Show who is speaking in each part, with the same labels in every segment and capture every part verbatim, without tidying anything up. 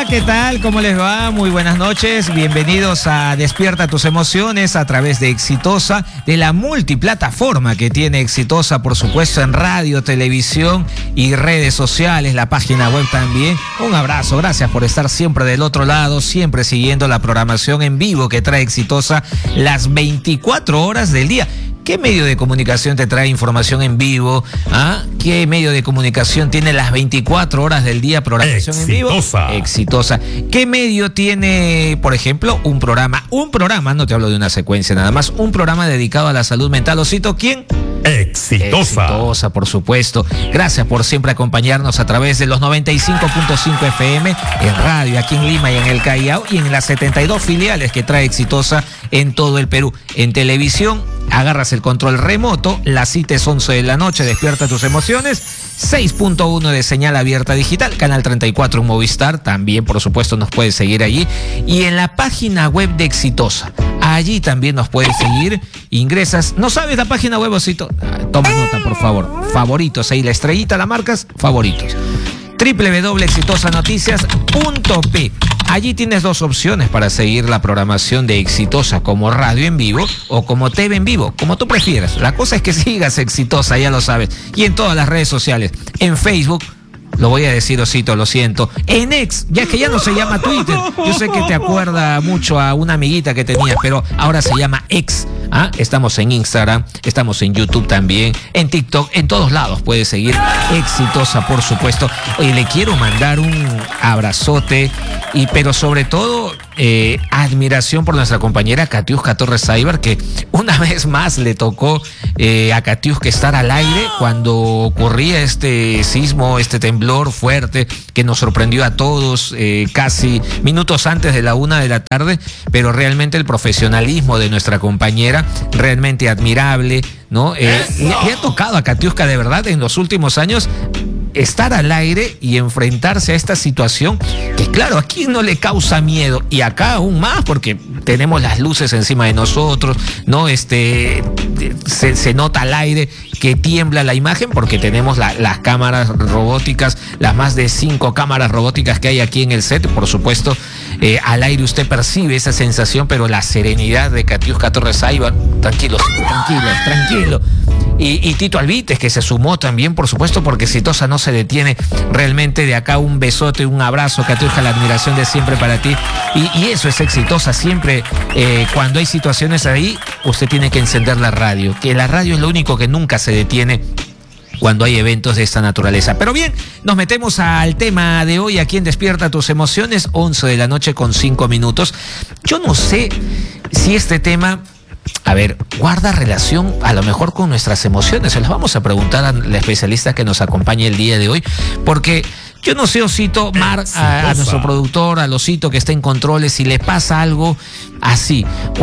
Speaker 1: ¿qué tal? ¿Cómo les va? Muy buenas noches. Bienvenidos a Despierta tus emociones a través de Exitosa, de la multiplataforma que tiene Exitosa, por supuesto, en radio, televisión y redes sociales, la página web también. Un abrazo, gracias por estar siempre del otro lado, siempre siguiendo la programación en vivo que trae Exitosa las veinticuatro horas del día. ¿Qué medio de comunicación te trae información en vivo? ¿Ah? ¿Qué medio de comunicación tiene las veinticuatro horas del día programación
Speaker 2: Exitosa.
Speaker 1: en vivo? Exitosa. ¿Qué medio tiene, por ejemplo, un programa? Un programa, no te hablo de una secuencia nada más, un programa dedicado a la salud mental. ¿Osito quién?
Speaker 2: Exitosa.
Speaker 1: Exitosa, por supuesto. Gracias por siempre acompañarnos a través de los noventa y cinco punto cinco F M en radio, aquí en Lima y en el Callao, y en las setenta y dos filiales que trae Exitosa en todo el Perú. En televisión, agarras el control remoto, la cita es once de la noche, despierta tus emociones, seis punto uno de señal abierta digital, canal treinta y cuatro en Movistar, también por supuesto nos puedes seguir allí, y en la página web de Exitosa, allí también nos puedes seguir, ingresas, ¿no sabes la página web, Osito? Toma nota, por favor, favoritos, ahí la estrellita la marcas, favoritos, doble u doble u doble u punto exitosa noticias punto pe. Allí tienes dos opciones para seguir la programación de Exitosa, como radio en vivo o como T V en vivo, como tú prefieras. La cosa es que sigas Exitosa, ya lo sabes. Y en todas las redes sociales, en Facebook, lo voy a decir, Osito, lo siento, en X, ya que ya no se llama Twitter. Yo sé que te acuerda mucho a una amiguita que tenías, pero ahora se llama X. ¿Ah? Estamos en Instagram, estamos en YouTube también, en TikTok, en todos lados puedes seguir Exitosa, por supuesto. Oye, le quiero mandar un abrazote, y pero sobre todo eh, admiración por nuestra compañera Katiuska Torres Saybar, que una vez más le tocó eh, a Katiuska estar al aire cuando ocurría este sismo, este temblor fuerte que nos sorprendió a todos eh, casi minutos antes de la una de la tarde, pero realmente el profesionalismo de nuestra compañera realmente admirable, ¿no? Eh, le, le ha tocado a Katiuska de verdad en los últimos años estar al aire y enfrentarse a esta situación que, claro, a quién no le causa miedo, y acá aún más porque tenemos las luces encima de nosotros, ¿no? Este se, se nota al aire que tiembla la imagen porque tenemos la, las cámaras robóticas, las más de cinco cámaras robóticas que hay aquí en el set, por supuesto. Eh, al aire usted percibe esa sensación, pero la serenidad de Katiuska Torres Saybar, tranquilos, tranquilos, tranquilo. Y, y Tito Alvites, que se sumó también, por supuesto, porque Exitosa no se detiene. Realmente de acá un besote, un abrazo, Katiuska, la admiración de siempre para ti. Y, y eso es Exitosa, siempre eh, cuando hay situaciones ahí, usted tiene que encender la radio, que la radio es lo único que nunca se detiene cuando hay eventos de esta naturaleza. Pero bien, nos metemos al tema de hoy aquí en Despierta tus emociones, once de la noche con cinco minutos. Yo no sé si este tema, a ver, guarda relación a lo mejor con nuestras emociones. Se las vamos a preguntar a la especialista que nos acompaña el día de hoy, porque yo no sé, Osito, Mar, a, a nuestro productor, al Osito que está en controles, si le pasa algo así,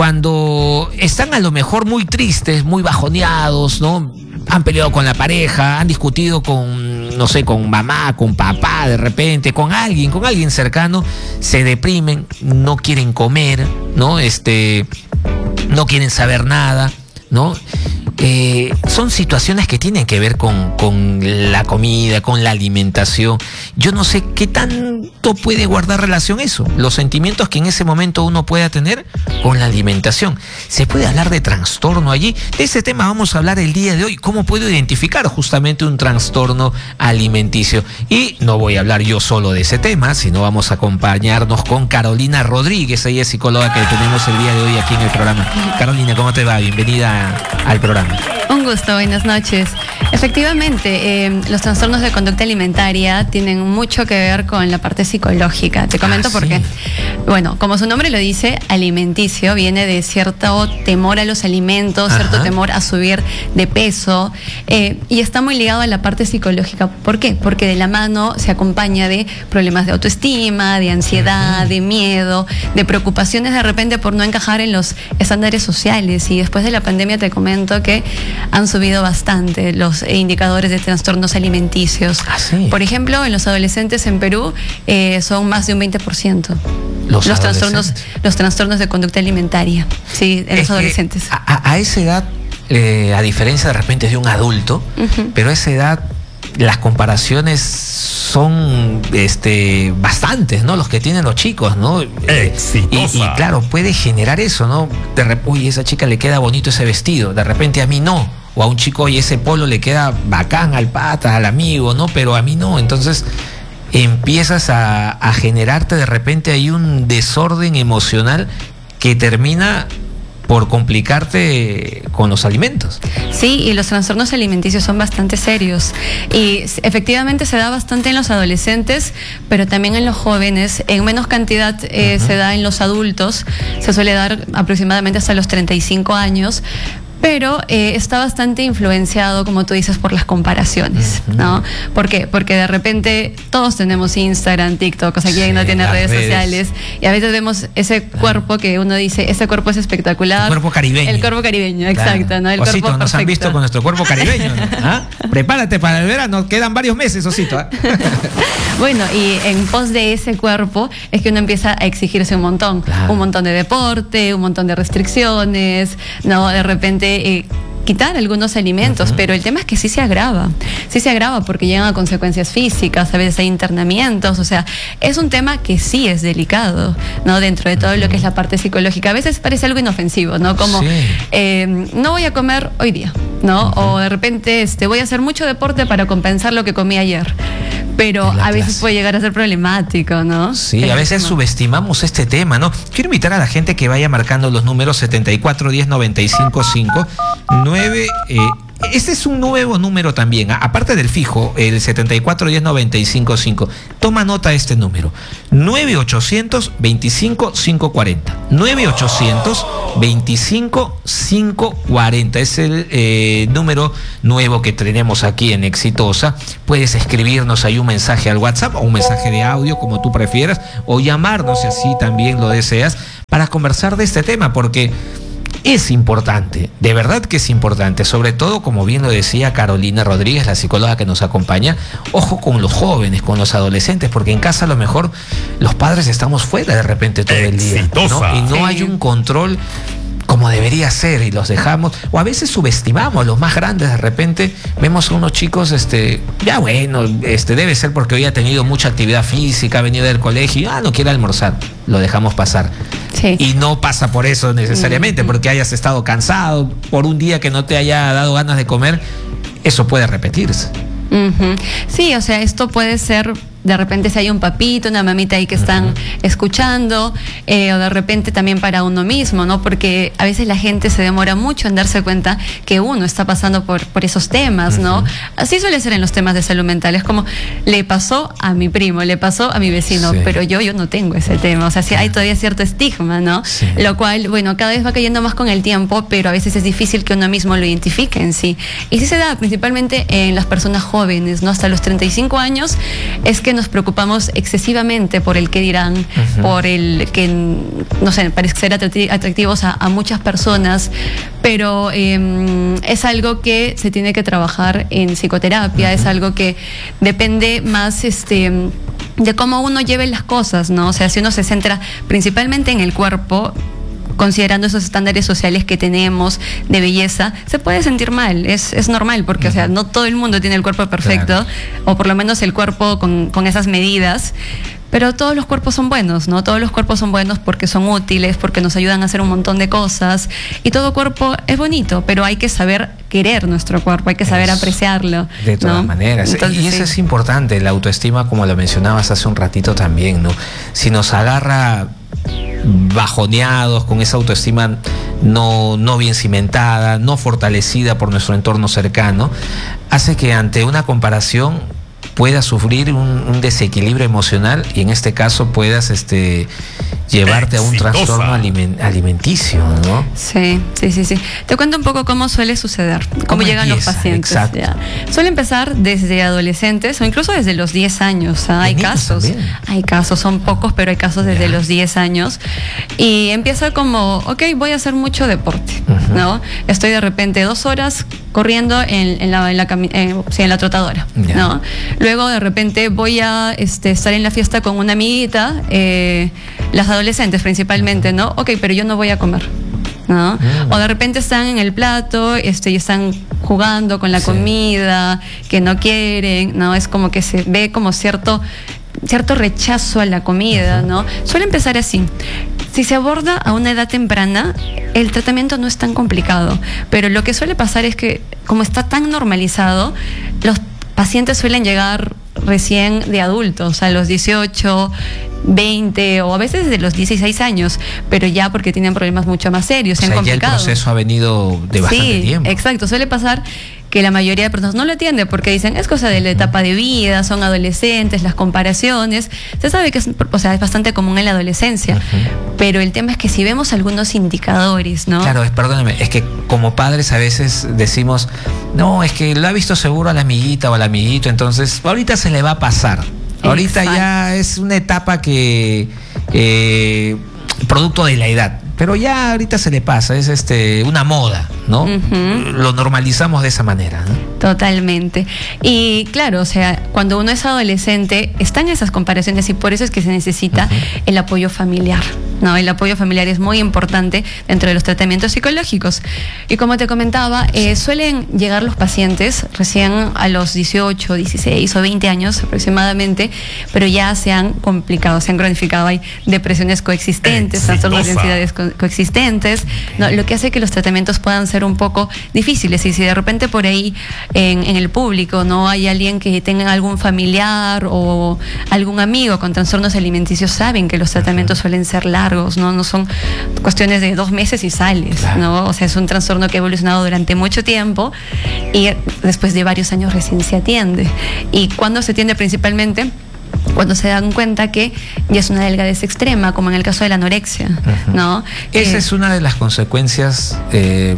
Speaker 1: cuando están a lo mejor muy tristes, muy bajoneados, ¿no? Han peleado con la pareja, han discutido con, no sé, con mamá, con papá, de repente, con alguien, con alguien cercano, se deprimen, no quieren comer, ¿no? Este, no quieren saber nada, ¿no? Eh, son situaciones que tienen que ver con, con la comida, con la alimentación. Yo no sé qué tanto puede guardar relación eso, los sentimientos que en ese momento uno pueda tener con la alimentación. ¿Se puede hablar de trastorno allí? De ese tema vamos a hablar el día de hoy. ¿Cómo puedo identificar justamente un trastorno alimenticio? Y no voy a hablar yo solo de ese tema, sino vamos a acompañarnos con Carolina Rodríguez. Ella es psicóloga que tenemos el día de hoy aquí en el programa. Carolina, ¿cómo te va? Bienvenida al programa.
Speaker 3: Un gusto, buenas noches. Efectivamente, eh, los trastornos de conducta alimentaria tienen mucho que ver con la parte psicológica. Te comento
Speaker 1: ah,
Speaker 3: por
Speaker 1: sí.
Speaker 3: qué. Bueno, como su nombre lo dice, alimenticio viene de cierto temor a los alimentos,
Speaker 1: Ajá.
Speaker 3: cierto temor a subir de peso, eh, y está muy ligado a la parte psicológica. ¿Por qué? Porque de la mano se acompaña de problemas de autoestima, de ansiedad, Ajá. de miedo, de preocupaciones de repente por no encajar en los estándares sociales. Y después de la pandemia te comento que han subido bastante los indicadores de trastornos alimenticios.
Speaker 1: Ah, sí.
Speaker 3: Por ejemplo, en los adolescentes en Perú eh, son más de un veinte por ciento.
Speaker 1: Los,
Speaker 3: los trastornos, los trastornos de conducta alimentaria, sí, en
Speaker 1: es
Speaker 3: los adolescentes.
Speaker 1: A, a esa edad, eh, a diferencia de repente de un adulto, uh-huh. pero a esa edad las comparaciones son este bastantes, ¿no? Los que tienen los chicos, ¿no?
Speaker 2: Exitosa.
Speaker 1: Y, y claro, puede generar eso, ¿no? De repente, uy, a esa chica le queda bonito ese vestido, de repente a mí no. O a un chico, oye, ese polo le queda bacán al pata, al amigo, ¿no? Pero a mí no. Entonces empiezas a, a generarte de repente ahí un desorden emocional que termina por complicarte con los alimentos.
Speaker 3: Sí, y los trastornos alimenticios son bastante serios y efectivamente se da bastante en los adolescentes, pero también en los jóvenes, en menos cantidad eh, uh-huh. se da en los adultos, se suele dar aproximadamente hasta los treinta y cinco años, pero eh, está bastante influenciado, como tú dices, por las comparaciones, ¿no? ¿Por qué? Porque de repente todos tenemos Instagram, TikTok, o sea, quien sí, no tiene redes, redes sociales, y a veces vemos ese cuerpo que uno dice, ese cuerpo es espectacular.
Speaker 1: El cuerpo caribeño.
Speaker 3: El cuerpo caribeño, exacto, claro. ¿no? El
Speaker 1: Osito,
Speaker 3: cuerpo
Speaker 1: nos
Speaker 3: perfecto.
Speaker 1: Han visto con nuestro cuerpo caribeño, ¿no? ¿Ah? Prepárate para el verano, quedan varios meses, Osito. ¿eh?
Speaker 3: Bueno, y en pos de ese cuerpo es que uno empieza a exigirse un montón, claro. un montón de deporte, un montón de restricciones, ¿no? De repente Eh, quitar algunos alimentos, uh-huh. pero el tema es que sí se agrava, sí se agrava porque llegan a consecuencias físicas, a veces hay internamientos, o sea, es un tema que sí es delicado, ¿no? Dentro de todo uh-huh. lo que es la parte psicológica. A veces parece algo inofensivo, ¿no? Como, sí. eh, no voy a comer hoy día, ¿no? Uh-huh. O de repente este, voy a hacer mucho deporte para compensar lo que comí ayer. Pero a veces clase. puede llegar a ser problemático, ¿no?
Speaker 1: Sí, el a veces tema. subestimamos este tema, ¿no? Quiero invitar a la gente que vaya marcando los números setenta y cuatro diez noventa y cinco cinco, nueve, eh, este es un nuevo número también, a, aparte del fijo, el setenta y cuatro diez noventa y cinco cinco. Toma nota de este número, nueve ochocientos veinticinco quinientos cuarenta, nueve ochocientos veinticinco quinientos cuarenta, es el eh, número nuevo que tenemos aquí en Exitosa. Puedes escribirnos ahí un mensaje al WhatsApp o un mensaje de audio, como tú prefieras, o llamarnos si así también lo deseas, para conversar de este tema, porque es importante, de verdad que es importante, sobre todo, como bien lo decía Carolina Rodríguez, la psicóloga que nos acompaña, ojo con los jóvenes, con los adolescentes, porque en casa a lo mejor los padres estamos fuera de repente todo el día, ¿no? Y no hay un control como debería ser y los dejamos, o a veces subestimamos a los más grandes. De repente vemos a unos chicos, este, ya bueno, este debe ser porque hoy ha tenido mucha actividad física, ha venido del colegio y ah, no quiere almorzar, lo dejamos pasar. Sí. Y no pasa por eso necesariamente, mm-hmm. porque hayas estado cansado, por un día que no te haya dado ganas de comer, eso puede repetirse.
Speaker 3: Uh-huh. Sí, o sea, esto puede ser de repente si hay un papito, una mamita ahí que están uh-huh. escuchando, eh, o de repente también para uno mismo, ¿no? Porque a veces la gente se demora mucho en darse cuenta que uno está pasando por, por esos temas, ¿no? Uh-huh. Así suele ser en los temas de salud mental, es como, le pasó a mi primo, le pasó a mi vecino, sí. pero yo, yo no tengo ese tema, o sea, sí hay todavía cierto estigma, ¿no? Sí. Lo cual, bueno, cada vez va cayendo más con el tiempo, pero a veces es difícil que uno mismo lo identifique en sí. Y sí se da principalmente en las personas jóvenes, ¿no? Hasta los treinta y cinco años es que nos preocupamos excesivamente por el qué dirán, uh-huh. por el que, no sé, parece ser atractivos a, a muchas personas, pero eh, es algo que se tiene que trabajar en psicoterapia, uh-huh. es algo que depende más este de cómo uno lleve las cosas, ¿no? O sea, si uno se centra principalmente en el cuerpo, considerando esos estándares sociales que tenemos de belleza, se puede sentir mal, es, es normal, porque uh-huh. o sea, no todo el mundo tiene el cuerpo perfecto, claro. o por lo menos el cuerpo con, con esas medidas, pero todos los cuerpos son buenos, ¿no? Todos los cuerpos son buenos porque son útiles, porque nos ayudan a hacer un montón de cosas, y todo cuerpo es bonito, pero hay que saber querer nuestro cuerpo, hay que saber es, apreciarlo.
Speaker 1: De todas
Speaker 3: ¿no?
Speaker 1: maneras, Entonces, y eso sí. es importante, la autoestima, como lo mencionabas hace un ratito también, ¿no? Si nos agarra bajoneados, con esa autoestima no, no bien cimentada, no fortalecida por nuestro entorno cercano, hace que ante una comparación puedas sufrir un, un desequilibrio emocional, y en este caso puedas este llevarte Exitosa. a un trastorno aliment, alimenticio, ¿no?
Speaker 3: Sí, sí, sí, sí. Te cuento un poco cómo suele suceder, cómo, ¿Cómo llegan empieza? los pacientes.
Speaker 1: Exacto.
Speaker 3: Ya. Suele empezar desde adolescentes o incluso desde los diez años. ¿ah? Hay casos, también. hay casos, son pocos, pero hay casos desde ya. los diez años. Y empieza como, ok, voy a hacer mucho deporte, uh-huh. ¿no? Estoy de repente dos horas corriendo en, en, la, en, la, en, sí, en la trotadora, ya. ¿no? Luego de repente voy a este, estar en la fiesta con una amiguita, eh, las adolescentes principalmente, ¿no? Ok, pero yo no voy a comer, ¿no? Mm. O de repente están en el plato este, y están jugando con la
Speaker 1: Sí.
Speaker 3: comida, que no quieren, ¿no? Es como que se ve como cierto cierto rechazo a la comida, uh-huh. ¿no? Suele empezar así. Si se aborda a una edad temprana, el tratamiento no es tan complicado, pero lo que suele pasar es que, como está tan normalizado, los pacientes suelen llegar recién de adultos, a los dieciocho, veinte o a veces de los dieciséis años, pero ya porque tienen problemas mucho más serios, se han complicado.
Speaker 1: Ya el proceso ha venido de bastante
Speaker 3: sí,
Speaker 1: tiempo.
Speaker 3: Exacto, suele pasar que la mayoría de personas no lo atienden porque dicen es cosa de la etapa de vida, son adolescentes, las comparaciones, se sabe que es, o sea, es bastante común en la adolescencia, uh-huh. pero el tema es que si vemos algunos indicadores, ¿no?
Speaker 1: Claro, es, perdóname, es que como padres a veces decimos, no, es que lo ha visto seguro a la amiguita o al amiguito, entonces ahorita se le va a pasar. Ahorita Exacto. ya es una etapa que eh, producto de la edad, pero ya ahorita se le pasa, es este una moda, ¿no? Uh-huh. Lo normalizamos de esa manera, ¿no?
Speaker 3: Totalmente. Y claro, o sea, cuando uno es adolescente, están esas comparaciones y por eso es que se necesita uh-huh. el apoyo familiar, ¿no? El apoyo familiar es muy importante dentro de los tratamientos psicológicos. Y como te comentaba, eh, suelen llegar los pacientes recién a los dieciocho, dieciséis o veinte años aproximadamente, pero ya se han complicado, se han cronificado, hay depresiones coexistentes, trastornos de ansiedades co- coexistentes, ¿no? Lo que hace que los tratamientos puedan ser un poco difíciles. Y si de repente por ahí en, en el público no hay alguien que tenga algún familiar o algún amigo con trastornos alimenticios, saben que los tratamientos suelen ser largos, ¿no? No son cuestiones de dos meses y sales, claro. ¿no? O sea, es un trastorno que ha evolucionado durante mucho tiempo y después de varios años recién se atiende. ¿Y cuándo se atiende principalmente? Cuando se dan cuenta que ya es una delgadez extrema, como en el caso de la anorexia, uh-huh. ¿no?
Speaker 1: Esa
Speaker 3: eh,
Speaker 1: es una de las consecuencias eh,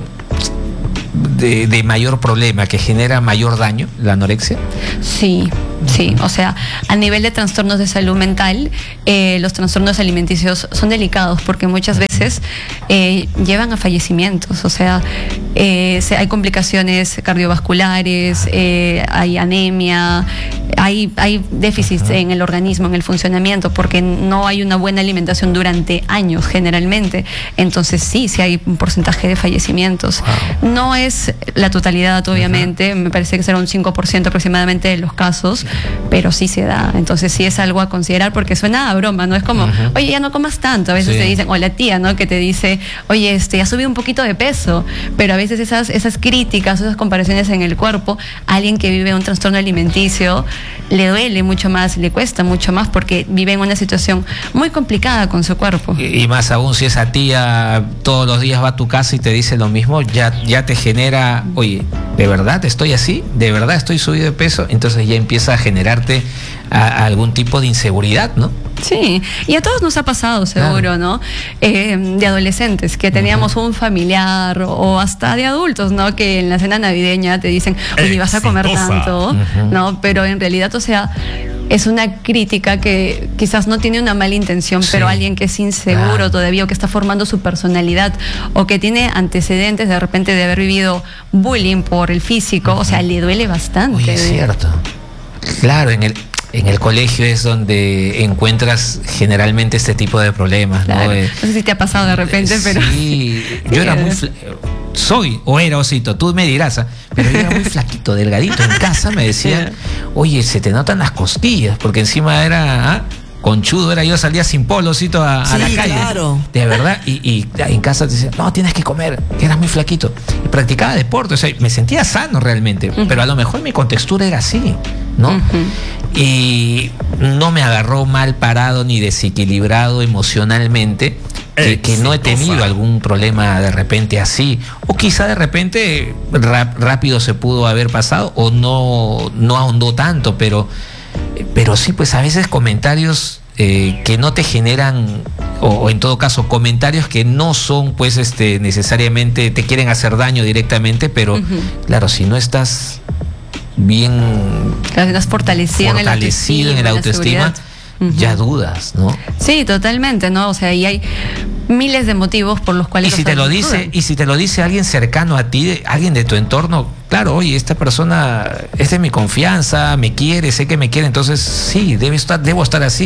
Speaker 1: de, de mayor problema, que genera mayor daño, la anorexia.
Speaker 3: Sí, sí, o sea, a nivel de trastornos de salud mental, eh, los trastornos alimenticios son delicados porque muchas veces eh, llevan a fallecimientos, o sea, eh, se, hay complicaciones cardiovasculares, eh, hay anemia, hay, hay déficits uh-huh. en el organismo, en el funcionamiento, porque no hay una buena alimentación durante años generalmente, entonces sí, sí hay un porcentaje de fallecimientos. Wow. No es la totalidad, obviamente, uh-huh. me parece que será un cinco por ciento aproximadamente de los casos, pero sí se da, entonces sí es algo a considerar porque suena a broma, ¿no? Es como, uh-huh. oye, ya no comas tanto, a veces sí. te dicen, o la tía, ¿no? Que te dice, oye, este, ya subí un poquito de peso, pero a veces esas, esas críticas, esas comparaciones en el cuerpo, a alguien que vive un trastorno alimenticio, le duele mucho más, le cuesta mucho más porque vive en una situación muy complicada con su cuerpo.
Speaker 1: Y, y más aún si esa tía todos los días va a tu casa y te dice lo mismo, ya, ya te genera, oye, ¿de verdad estoy así? ¿De verdad estoy subido de peso? Entonces ya empieza a generarte a, a algún tipo de inseguridad, ¿no?
Speaker 3: Sí, y a todos nos ha pasado, seguro, claro. ¿no? Eh, de adolescentes, que teníamos uh-huh. un familiar o hasta de adultos, ¿no? Que en la cena navideña te dicen, oye, vas a comer tanto, uh-huh. ¿no? Pero en realidad, o sea, es una crítica que quizás no tiene una mala intención, sí. pero alguien que es inseguro claro. todavía o que está formando su personalidad o que tiene antecedentes de repente de haber vivido bullying por el físico, uh-huh. o sea, le duele bastante.
Speaker 1: Oye, es cierto. Claro, en el... En el colegio es donde encuentras generalmente este tipo de problemas,
Speaker 3: claro.
Speaker 1: ¿no? Eh,
Speaker 3: no sé si te ha pasado de repente,
Speaker 1: eh,
Speaker 3: pero...
Speaker 1: Sí, yo era muy... Fla- soy o era osito, tú me dirás, pero yo era muy flaquito, delgadito. En casa me decían, oye, se te notan las costillas, porque encima era... ¿ah? Conchudo era, yo salía sin polosito a,
Speaker 2: sí,
Speaker 1: a la calle.
Speaker 2: Claro.
Speaker 1: De verdad, y, y en casa te decían, no, tienes que comer, que eras muy flaquito. Y practicaba deporte, o sea, me sentía sano realmente, uh-huh. pero a lo mejor mi contextura era así, ¿no? Uh-huh. Y no me agarró mal parado ni desequilibrado emocionalmente, que, que no he tenido algún problema de repente así, o quizá de repente rap, rápido se pudo haber pasado, o no, no ahondó tanto, pero... Pero sí, pues a veces comentarios eh, que no te generan, o, o en todo caso comentarios que no son pues este necesariamente te quieren hacer daño directamente, pero uh-huh. claro, si no estás bien
Speaker 3: claro, estás fortalecido,
Speaker 1: fortalecido en el autoestima, en el autoestima uh-huh. ya dudas, ¿no?
Speaker 3: Sí, totalmente, ¿no? O sea, y hay miles de motivos por los cuales...
Speaker 1: Y si te lo dice, y si te lo dice alguien cercano a ti, alguien de tu entorno, claro, oye, esta persona es de mi confianza, me quiere, sé que me quiere, entonces sí, debe estar, debo estar así.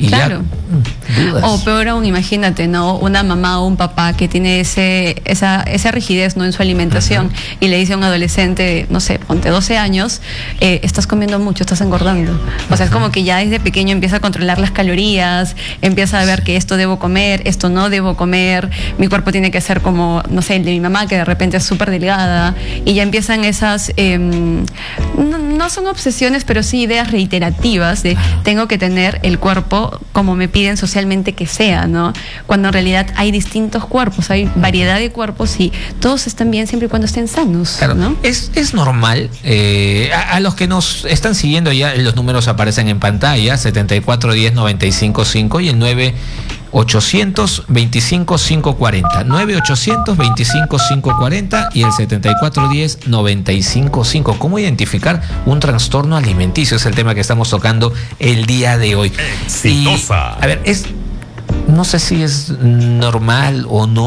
Speaker 1: y
Speaker 3: claro.
Speaker 1: ya dudas.
Speaker 3: O peor aún, imagínate, ¿no? Una mamá o un papá que tiene ese esa esa rigidez, ¿no?, en su alimentación, uh-huh. y le dice a un adolescente, no sé, ponte doce años, eh, estás comiendo mucho, estás engordando. O sea, uh-huh. es como que ya desde pequeño empieza a controlar las calorías, empieza a ver que esto debo comer, esto no debo comer, mi cuerpo tiene que ser como, no sé, el de mi mamá, que de repente es súper delgada, y ya empiezan esas, eh, no, no son obsesiones, pero sí ideas reiterativas de tengo que tener el cuerpo como me piden socialmente que sea, ¿no? Cuando en realidad hay distintos cuerpos, hay variedad de cuerpos y todos están bien siempre y cuando estén sanos,
Speaker 1: claro,
Speaker 3: ¿no?
Speaker 1: Es, es normal, eh, a, a los que nos están siguiendo ya los números aparecen en pantalla, setenta y cuatro diez noventa y cinco cinco y el nueve ochocientos veinticinco quinientos cuarenta, nueve ochocientos veinticinco quinientos cuarenta y el setenta y cuatro diez noventa y cinco cinco. ¿Cómo identificar un trastorno alimenticio? Es el tema que estamos tocando el día de hoy.
Speaker 2: Exitosa.
Speaker 1: Y, a ver, es, no sé si es normal o no,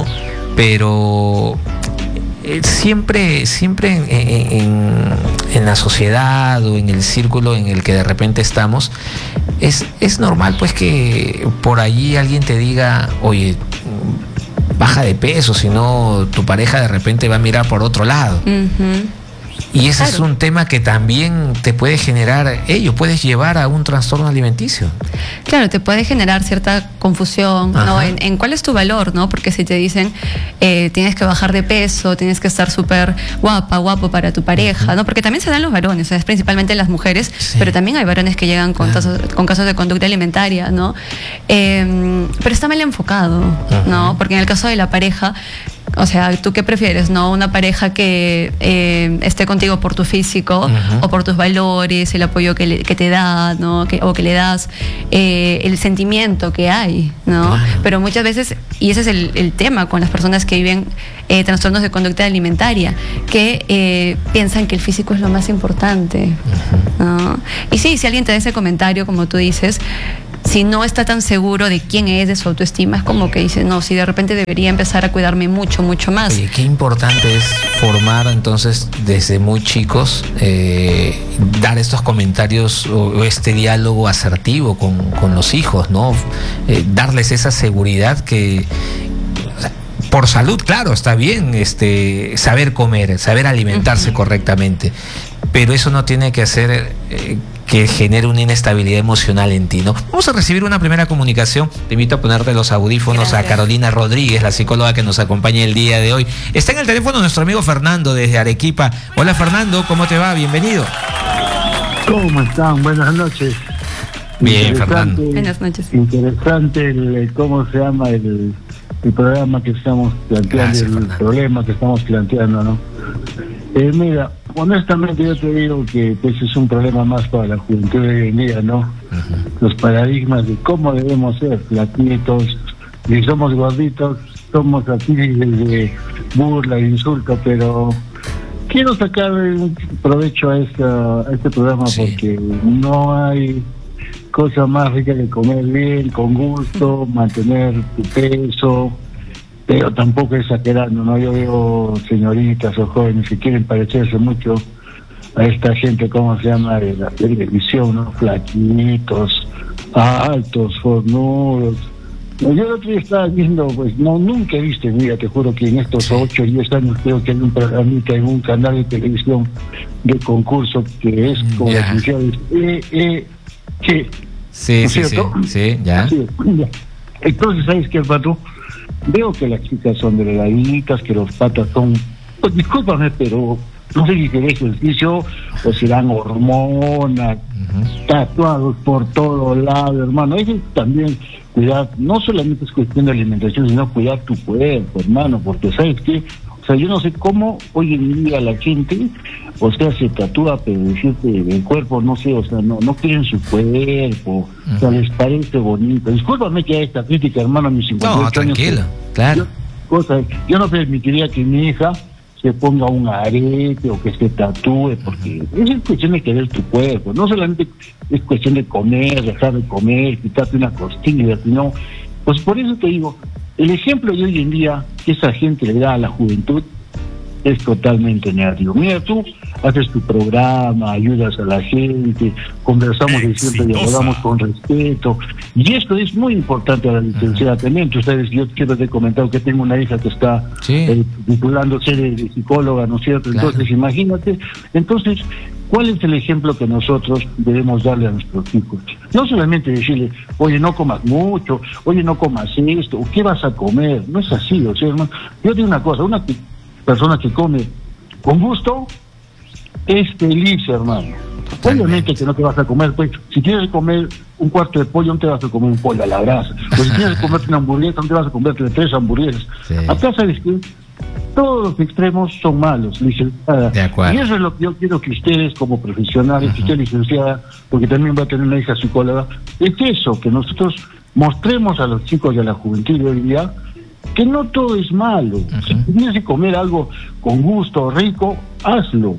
Speaker 1: pero siempre, siempre en, en, en la sociedad o en el círculo en el que de repente estamos, es, es normal pues que por allí alguien te diga, oye, baja de peso, si no tu pareja de repente va a mirar por otro lado. Uh-huh. Y ese claro. es un tema que también te puede generar, ello, puedes llevar a un trastorno alimenticio.
Speaker 3: Claro, te puede generar cierta confusión, ¿no? En, en cuál es tu valor, ¿no? Porque si te dicen, eh, tienes que bajar de peso, tienes que estar súper guapa, guapo para tu pareja, uh-huh. ¿no? Porque también se dan los varones, o sea, es principalmente las mujeres, sí. pero también hay varones que llegan con, claro. casos, con casos de conducta alimentaria, ¿no? Eh, pero está mal enfocado, uh-huh. ¿no? Porque en el caso de la pareja, o sea, ¿tú qué prefieres, no? Una pareja que eh, esté contigo por tu físico uh-huh. o por tus valores, el apoyo que, le, que te da, ¿no? Que, o que le das, eh, el sentimiento que hay, ¿no? Claro. Pero muchas veces, y ese es el, el tema con las personas que viven eh, trastornos de conducta alimentaria, que eh, piensan que el físico es lo más importante, uh-huh. ¿no? Y sí, si alguien te da ese comentario, como tú dices, si no está tan seguro de quién es, de su autoestima, es como que dice, no, si de repente debería empezar a cuidarme mucho, mucho más.
Speaker 1: Oye, qué importante es formar entonces desde muy chicos, eh, dar estos comentarios o, o este diálogo asertivo con, con los hijos, ¿no? Eh, darles esa seguridad que, o sea, por salud, claro, está bien este, saber comer, saber alimentarse uh-huh. correctamente, pero eso no tiene que hacer eh, que genere una inestabilidad emocional en ti, ¿no? Vamos a recibir una primera comunicación. Te invito a ponerte los audífonos. Gracias. A Carolina Rodríguez, la psicóloga que nos acompaña el día de hoy. Está en el teléfono nuestro amigo Fernando desde Arequipa. Hola Fernando, ¿cómo te va? Bienvenido.
Speaker 4: ¿Cómo están? Buenas noches.
Speaker 1: Bien, Fernando.
Speaker 3: Buenas noches.
Speaker 4: Interesante el, ¿cómo se llama? El, el programa que estamos planteando, Gracias, el Fernando. problema que estamos planteando, ¿no? Eh, mira, honestamente yo te digo que pues, es un problema más para la juventud de hoy en día, ¿no? Uh-huh. Los paradigmas de cómo debemos ser, flaquitos, si somos gorditos, somos así de burla, insulto, pero quiero sacar un provecho a, esta, a este programa sí. porque no hay cosa más rica que comer bien, con gusto, mantener tu peso, pero tampoco exagerando, ¿no? Yo veo señoritas o jóvenes que quieren parecerse mucho a esta gente, ¿cómo se llama?, de la televisión, ¿no? Flaquitos, altos, fornudos. Yo el otro día estaba viendo, pues, no, nunca he visto, mira, te juro que en estos ocho o diez años creo que hay un programita en un canal de televisión de concurso que es como yeah. las iniciales E, E, G.
Speaker 1: Sí,
Speaker 4: ¿no
Speaker 1: sí, sí, sí, ya.
Speaker 4: Sí, ya. Entonces, ¿sabes qué, Pato? Veo que las chicas son delgaditas, que los patas son, pues discúlpame, pero no sé si será ejercicio o serán hormonas, uh-huh. tatuados por todo lado, hermano. Eso también cuidar, no solamente es cuestión de alimentación, sino cuidar tu cuerpo, hermano, porque ¿sabes qué? O sea, yo no sé cómo hoy en día la gente, o sea, se tatúa, pero decirte el cuerpo, no sé, o sea, no no quieren su cuerpo, uh-huh. o sea, les parece bonito. Discúlpame que hay esta crítica, hermano, a mis cincuenta y ocho
Speaker 1: años. No, tranquilo,
Speaker 4: años,
Speaker 1: claro.
Speaker 4: Yo, cosa, yo no permitiría que mi hija se ponga un arete o que se tatúe, porque uh-huh. es cuestión de querer tu cuerpo, no solamente es cuestión de comer, dejar de comer, quitarte una costilla, sino, pues por eso te digo, el ejemplo de hoy en día que esa gente le da a la juventud es totalmente negativo. Mira, tú haces tu programa, ayudas a la gente, conversamos y siempre dialogamos con respeto, y esto es muy importante a la licenciada también. Ustedes, yo quiero te he comentado que tengo una hija que está sí. eh, titulándose de, de psicóloga, ¿no es cierto? Claro. Entonces, imagínate, entonces, ¿cuál es el ejemplo que nosotros debemos darle a nuestros hijos? No solamente decirle, oye, no comas mucho, oye, no comas esto, o qué vas a comer. No es así, o sea, hermano. Yo digo una cosa, una persona que come con gusto es feliz, hermano. Totalmente. Obviamente que no te vas a comer, pues, si quieres comer un cuarto de pollo, no te vas a comer un pollo a la brasa. O si quieres comerte una hamburguesa, no te vas a comerte tres hamburguesas. Sí. Acá, ¿sabes qué? Todos los extremos son malos, licenciada.
Speaker 1: De acuerdo.
Speaker 4: Y eso es lo que yo quiero que ustedes, como profesionales, uh-huh. que usted licenciada, porque también va a tener una hija psicóloga, es eso, que nosotros mostremos a los chicos y a la juventud de hoy día que no todo es malo. Uh-huh. Si tienes que comer algo con gusto, rico, hazlo.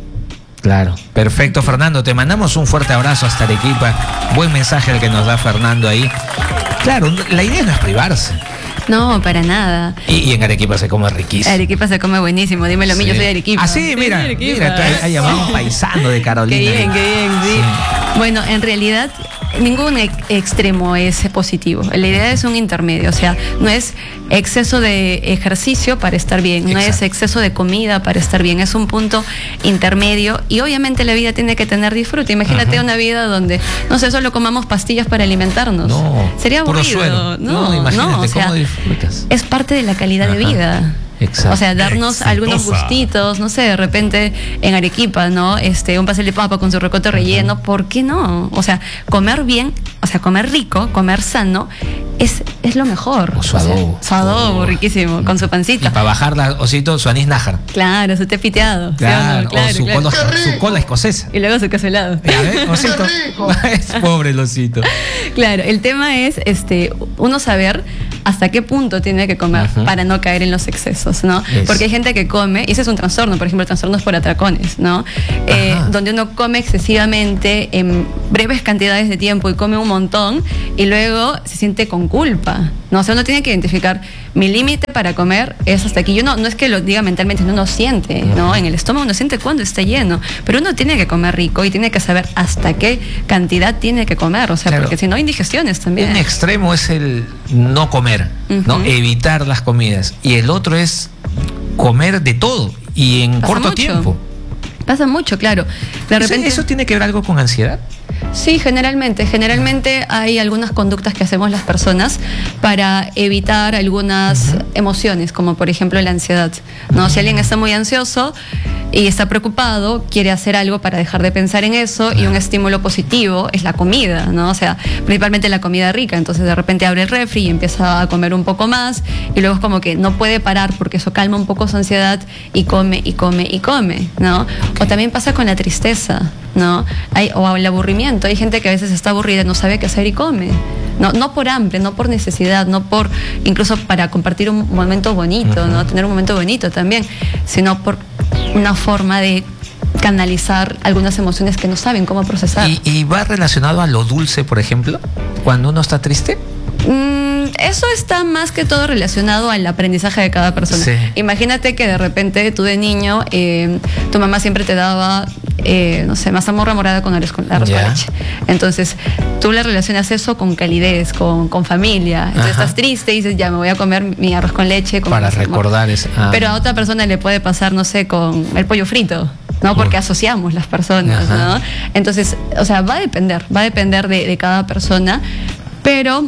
Speaker 1: Claro, perfecto, Fernando, te mandamos un fuerte abrazo hasta Arequipa. Buen mensaje el que nos da Fernando ahí. Claro, la idea no es privarse.
Speaker 3: No, para nada.
Speaker 1: Y, y en Arequipa se come riquísimo.
Speaker 3: Arequipa se come buenísimo, dímelo a mí, sí. Yo soy de Arequipa.
Speaker 1: Ah, sí, mira, sí, mira, hay llamado un paisano de Carolina.
Speaker 3: Qué bien, qué bien, sí. sí. Bueno, en realidad ningún ex extremo es positivo. La idea es un intermedio, o sea, no es exceso de ejercicio para estar bien, no Exacto. es exceso de comida para estar bien, es un punto intermedio, y obviamente la vida tiene que tener disfrute. Imagínate Ajá. una vida donde, no sé, solo comamos pastillas para alimentarnos.
Speaker 1: No,
Speaker 3: sería aburrido. No,
Speaker 1: no, imagínate,
Speaker 3: no, o sea,
Speaker 1: ¿cómo disfrutas?
Speaker 3: Es parte de la calidad Ajá. de vida.
Speaker 1: Exacto.
Speaker 3: O sea, darnos Exitosa. algunos gustitos, no sé, de repente en Arequipa, ¿no? Este, un pastel de papa con su rocoto relleno, uh-huh. ¿por qué no? O sea, comer bien, o sea, comer rico, comer sano, es, es lo mejor.
Speaker 1: O su adobo.
Speaker 3: O sea, su adobo, oh. riquísimo, con su pancita.
Speaker 1: Y para bajar la osito, su anís nájar.
Speaker 3: Claro, su té piteado.
Speaker 1: Claro,
Speaker 3: ¿sí o no? Claro,
Speaker 1: o su,
Speaker 3: claro.
Speaker 1: Cola, su cola escocesa.
Speaker 3: Y luego su queso helado.
Speaker 1: A ver, osito. Es pobre el osito.
Speaker 3: Claro, el tema es este, uno saber hasta qué punto tiene que comer uh-huh. para no caer en los excesos, ¿no? Es. Porque hay gente que come, y ese es un trastorno, por ejemplo, trastornos por atracones, ¿no? Eh, donde uno come excesivamente en breves cantidades de tiempo y come un montón y luego se siente con culpa, ¿no? O sea, uno tiene que identificar, mi límite para comer es hasta aquí. Yo no, no es que lo diga mentalmente, uno no siente, ¿no? Uh-huh. En el estómago uno siente cuando está lleno, pero uno tiene que comer rico y tiene que saber hasta qué cantidad tiene que comer, o sea, claro. porque si no hay indigestiones también.
Speaker 1: Un extremo es el no comer, uh-huh. ¿no? Evitar las comidas, y el otro es comer de todo y en Pasa corto mucho. tiempo.
Speaker 3: Pasa mucho, claro. De repente,
Speaker 1: ¿Eso tiene que ver algo con ansiedad?
Speaker 3: Sí, generalmente. Generalmente hay algunas conductas que hacemos las personas para evitar algunas uh-huh. emociones, como por ejemplo la ansiedad, ¿no? Uh-huh. Si alguien está muy ansioso y está preocupado, quiere hacer algo para dejar de pensar en eso, uh-huh. y un estímulo positivo es la comida, ¿no? O sea, principalmente la comida rica. Entonces de repente abre el refri y empieza a comer un poco más, y luego es como que no puede parar porque eso calma un poco su ansiedad, y come y come y come, ¿no? Okay. O también pasa con la tristeza, ¿no? Hay, o el aburrimiento. Hay gente que a veces está aburrida, no sabe qué hacer y come. No, no por hambre, no por necesidad, no por incluso para compartir un momento bonito, uh-huh. ¿no? Tener un momento bonito también, sino por una forma de canalizar algunas emociones que no saben cómo procesar.
Speaker 1: ¿Y, y va relacionado a lo dulce, por ejemplo, cuando uno está triste?
Speaker 3: Mm, eso está más que todo relacionado al aprendizaje de cada persona. Sí. Imagínate que de repente tú de niño, eh, tu mamá siempre te daba, eh, no sé, mazamorra morada con arroz con, arroz yeah. con leche. Entonces, tú le relacionas eso con calidez, con, con familia. Entonces, Ajá. estás triste y dices, ya me voy a comer mi arroz con leche. Con
Speaker 1: Para recordar eso. Ah.
Speaker 3: Pero a otra persona le puede pasar, no sé, con el pollo frito, ¿no? Porque asociamos las personas, Ajá. ¿no? Entonces, o sea, va a depender, va a depender de, de cada persona, pero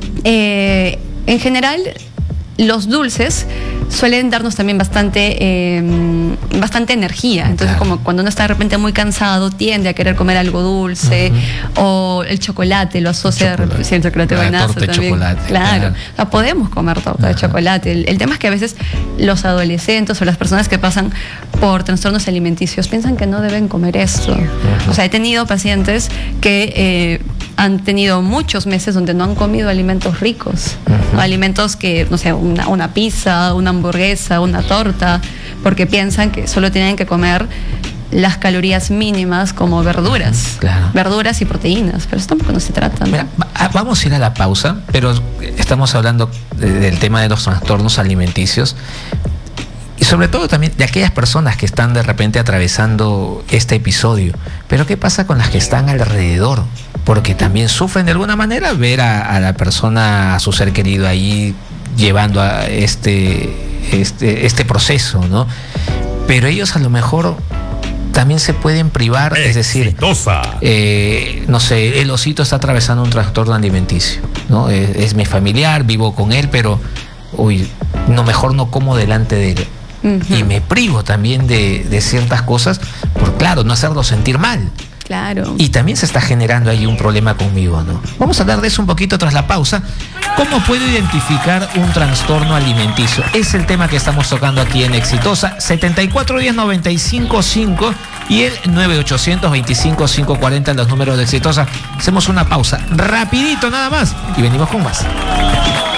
Speaker 3: eh, en general los dulces suelen darnos también bastante eh, bastante energía. Entonces, claro. como cuando uno está de repente muy cansado, tiende a querer comer algo dulce, uh-huh. o el chocolate lo asocia, el chocolate, sí, el chocolate buenazo también. Chocolate, claro. claro. O sea, podemos comer torta uh-huh. de chocolate. El, el tema es que a veces los adolescentes o las personas que pasan por trastornos alimenticios piensan que no deben comer esto. Uh-huh. O sea, he tenido pacientes que eh, han tenido muchos meses donde no han comido alimentos ricos, uh-huh. ¿no? Alimentos que, no sé, una, una pizza, una hamburguesa, una torta, porque piensan que solo tienen que comer las calorías mínimas como verduras,
Speaker 1: claro.
Speaker 3: verduras y proteínas, pero eso tampoco no se trata, ¿no?
Speaker 1: Mira, vamos a ir a la pausa, pero estamos hablando de, del tema de los trastornos alimenticios. sobre todo también de aquellas personas que están de repente atravesando este episodio. Pero ¿qué pasa con las que están alrededor? Porque también sufren de alguna manera ver a, a la persona, a su ser querido ahí llevando a este, este, este proceso, ¿no? Pero ellos a lo mejor también se pueden privar, es decir, eh, no sé, el osito está atravesando un trastorno alimenticio, ¿no? Es, es mi familiar, vivo con él, pero uy, no, mejor no como delante de él. Uh-huh. Y me privo también de, de ciertas cosas por, claro, no hacerlo sentir mal.
Speaker 3: Claro.
Speaker 1: Y también se está generando ahí un problema conmigo, ¿no? Vamos a hablar de eso un poquito tras la pausa. ¿Cómo puedo identificar un trastorno alimenticio? Es el tema que estamos tocando aquí en Exitosa. setenta y cuatro diez noventa y cinco cinco y el nueve ochocientos veinticinco quinientos cuarenta, los números de Exitosa. Hacemos una pausa rapidito nada más y venimos con más.